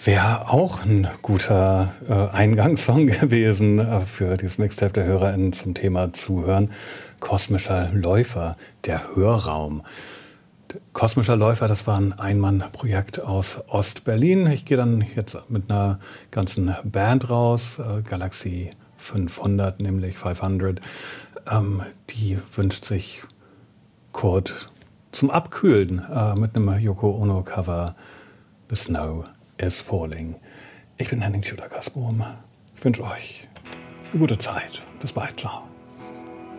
Wäre auch ein guter Eingangssong gewesen für dieses Mixtape der HörerInnen zum Thema Zuhören. Kosmischer Läufer, der Hörraum. Kosmischer Läufer, das war ein Ein-Mann-Projekt aus Ost-Berlin. Ich gehe dann jetzt mit einer ganzen Band raus, Galaxie 500, nämlich 500. Die wünscht sich Kurt zum Abkühlen mit einem Yoko Ono-Cover, The Snow is Falling. Ich bin Henning Schüler-Kasbohm. Ich wünsche euch eine gute Zeit. Bis bald. Ciao.